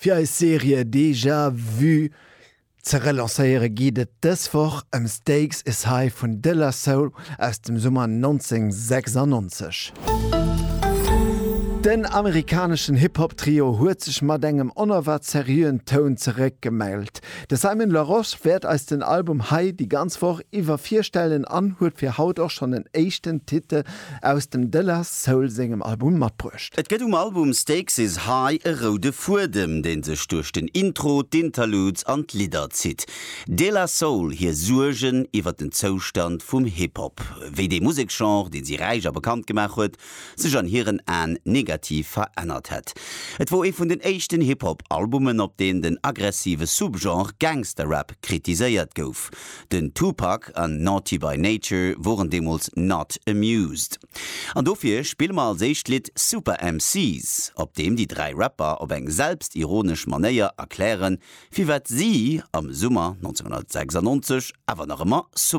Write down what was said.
Für eine Serie Déjà Vu zu relancieren geht es desfach Stakes is High von De La Soul aus dem Sommer 1996. Den amerikanischen Hip-Hop-Trio huet sich mat engem onerwart serieuen Ton zurückgemeldet. Der Simon LaRoche wird als den Album High die ganz woch iwwer 4 Stellen anhut fir haut auch schon den echten Titel aus dem De La Soul singem Album matbrucht. Et geht Album Stakes is High e rode Fudem, den sech durch den Intro, d'Interludes an Lieder zieht. De La Soul hier surgen iwwer den Zustand vom Hip-Hop. Wie die Musikgenre, den sie reicher bekannt gemacht huet, sich an hieren an negativ verändert hat. Et war von den echten Hip-Hop-Albumen, op denen den aggressive Subgenre Gangster-Rap kritisiert gouf. Den Tupac an Naughty by Nature waren demals not amused. An dofir spielen wir als Lied Super MCs, op dem die 3 Rapper op eng selbstironisch Manier erklären, wie wat sie am Sommer 1996 aber noch immer